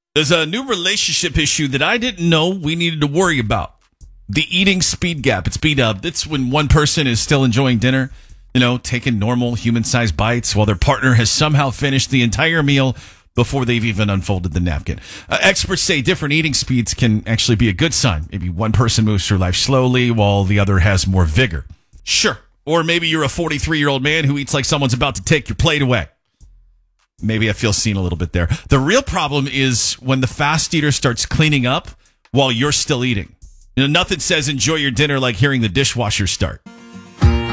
There's a new relationship issue that I didn't know we needed to worry about. The eating speed gap. It's B-dub. It's when one person is still enjoying dinner, taking normal human-sized bites while their partner has somehow finished the entire meal before they've even unfolded the napkin. Experts say different eating speeds can actually be a good sign. Maybe one person moves through life slowly while the other has more vigor. Sure. Or maybe you're a 43-year-old man who eats like someone's about to take your plate away. Maybe I feel seen a little bit there. The real problem is when the fast eater starts cleaning up while you're still eating. Nothing says enjoy your dinner like hearing the dishwasher start.